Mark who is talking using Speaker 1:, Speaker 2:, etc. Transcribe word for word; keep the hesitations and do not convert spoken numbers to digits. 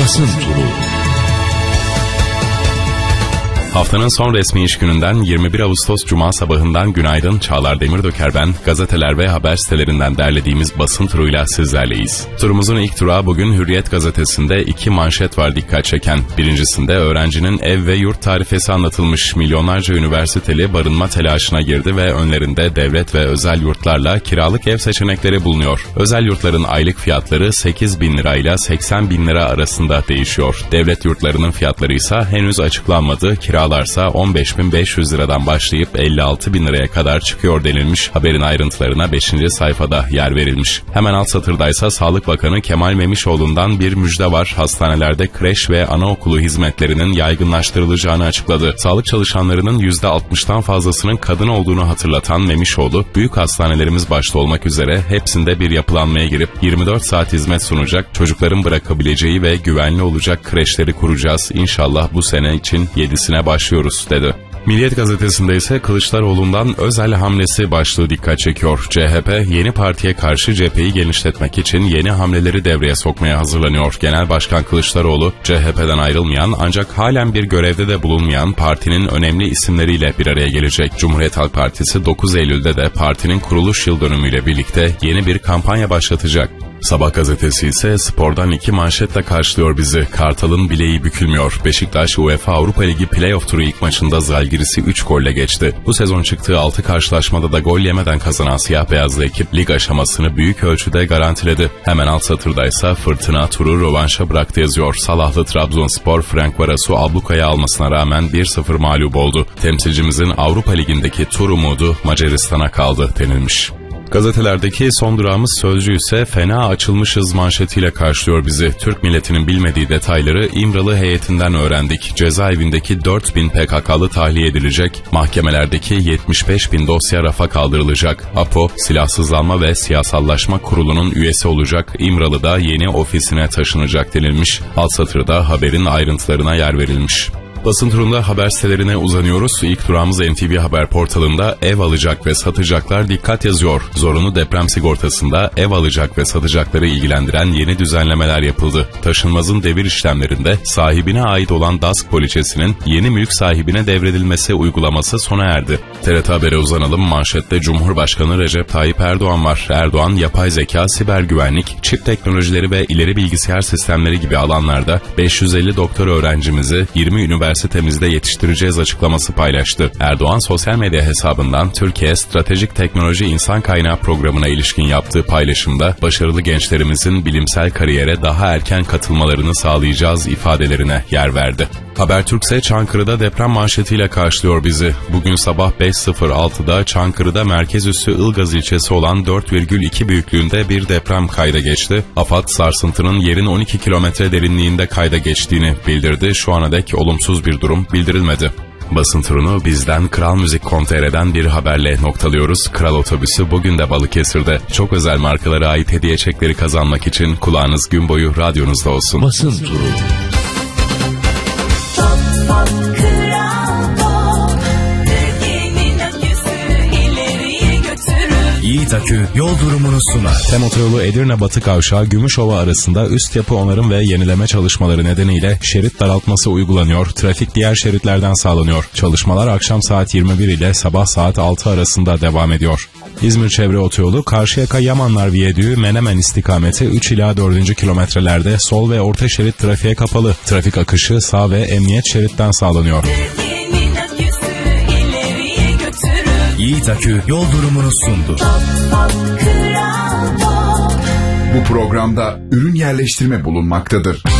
Speaker 1: Basın Turu.
Speaker 2: Haftanın son resmi iş gününden yirmi bir Ağustos Cuma sabahından günaydın. Çağlar Demirdöker ben. Gazeteler ve haber sitelerinden derlediğimiz basın turuyla sizlerleyiz. Turumuzun ilk durağı bugün Hürriyet gazetesinde iki manşet var dikkat çeken. Birincisinde öğrencinin ev ve yurt tarifesi anlatılmış. Milyonlarca üniversiteli barınma telaşına girdi ve önlerinde devlet ve özel yurtlarla kiralık ev seçenekleri bulunuyor. Özel yurtların aylık fiyatları sekiz bin lira ile seksen bin lira arasında değişiyor. Devlet yurtlarının fiyatları ise henüz açıklanmadı. Kiralarsa on beş bin beş yüz liradan başlayıp elli altı bin liraya kadar çıkıyor denilmiş. Haberin ayrıntılarına beşinci sayfada yer verilmiş. Hemen alt satırdaysa Sağlık Bakanı Kemal Memişoğlu'ndan bir müjde var. Hastanelerde kreş ve anaokulu hizmetlerinin yaygınlaştırılacağını açıkladı. Sağlık çalışanlarının yüzde altmıştan fazlasının kadın olduğunu hatırlatan Memişoğlu, büyük hastanelerimiz başta olmak üzere hepsinde bir yapılanmaya girip yirmi dört saat hizmet sunacak, çocukların bırakabileceği ve güvenli olacak kreşleri kuracağız. İnşallah bu sene için yedisine başlıyoruz dedi. Milliyet gazetesinde ise Kılıçdaroğlu'ndan özel hamlesi başlığı dikkat çekiyor. C H P yeni partiye karşı cepheyi genişletmek için yeni hamleleri devreye sokmaya hazırlanıyor. Genel Başkan Kılıçdaroğlu, C H P'den ayrılmayan ancak halen bir görevde de bulunmayan partinin önemli isimleriyle bir araya gelecek. Cumhuriyet Halk Partisi dokuz Eylül'de de partinin kuruluş yıl dönümüyle birlikte yeni bir kampanya başlatacak. Sabah gazetesi ise spordan iki manşetle karşılıyor bizi. Kartal'ın bileği bükülmüyor. Beşiktaş UEFA Avrupa Ligi Playoff turu ilk maçında Zalgiris'i üç golle geçti. Bu sezon çıktığı altı karşılaşmada da gol yemeden kazanan siyah beyazlı ekip lig aşamasını büyük ölçüde garantiledi. Hemen alt satırdaysa Fırtına turu rövanşa bıraktı yazıyor. Salahlı Trabzonspor Frank Varas'u ablukaya almasına rağmen bir sıfır mağlup oldu. Temsilcimizin Avrupa Ligi'ndeki tur umudu Macaristan'a kaldı denilmiş. Gazetelerdeki son durağımız Sözcü ise fena açılmışız manşetiyle karşılıyor bizi. Türk milletinin bilmediği detayları İmralı heyetinden öğrendik. Cezaevindeki dört bin P K K'lı tahliye edilecek. Mahkemelerdeki yetmiş beş bin dosya rafa kaldırılacak. APO, Silahsızlanma ve Siyasallaşma Kurulu'nun üyesi olacak. İmralı'da yeni ofisine taşınacak denilmiş. Alt satırda haberin ayrıntılarına yer verilmiş. Basın turunda haber sitelerine uzanıyoruz. İlk durağımız N T V Haber portalında ev alacak ve satacaklar dikkat yazıyor. Zorunlu deprem sigortasında ev alacak ve satacakları ilgilendiren yeni düzenlemeler yapıldı. Taşınmazın devir işlemlerinde sahibine ait olan D A S K poliçesinin yeni mülk sahibine devredilmesi uygulaması sona erdi. T R T Haber'e uzanalım. Manşette Cumhurbaşkanı Recep Tayyip Erdoğan var. Erdoğan, yapay zeka, siber güvenlik, çip teknolojileri ve ileri bilgisayar sistemleri gibi alanlarda beş yüz elli doktor öğrencimizi yirmi üniversite üniversitemizde yetiştireceğiz açıklaması paylaştı. Erdoğan sosyal medya hesabından Türkiye Stratejik Teknoloji İnsan Kaynağı Programı'na ilişkin yaptığı paylaşımda başarılı gençlerimizin bilimsel kariyere daha erken katılmalarını sağlayacağız ifadelerine yer verdi. Habertürk ise Çankırı'da deprem manşetiyle karşılıyor bizi. Bugün sabah beş sıfır altıda Çankırı'da merkez üssü Ilgaz ilçesi olan dört virgül iki büyüklüğünde bir deprem kayda geçti. AFAD sarsıntının yerin on iki kilometre derinliğinde kayda geçtiğini bildirdi. Şu ana dek olumsuz bir durum bildirilmedi. Basın turunu bizden Kral Müzik nokta com nokta tr'den bir haberle noktalıyoruz. Kral Otobüsü bugün de Balıkesir'de. Çok özel markalara ait hediye çekleri kazanmak için kulağınız gün boyu radyonuzda olsun.
Speaker 1: Basın turu.
Speaker 3: Yiğit Akü yol durumunu sunar.
Speaker 2: Tem Otoyolu Edirne Batı Kavşağı Gümüşova arasında üst yapı onarım ve yenileme çalışmaları nedeniyle şerit daraltması uygulanıyor. Trafik diğer şeritlerden sağlanıyor. Çalışmalar akşam saat yirmi bir ile sabah saat altı arasında devam ediyor. İzmir Çevre Otoyolu Karşıyaka Yamanlar Viyadüğü Menemen istikameti üç ila dördüncü kilometrelerde sol ve orta şerit trafiğe kapalı. Trafik akışı sağ ve emniyet şeritten sağlanıyor.
Speaker 3: Yiğit Akü yol durumunu sundu.
Speaker 4: Bu programda ürün yerleştirme bulunmaktadır.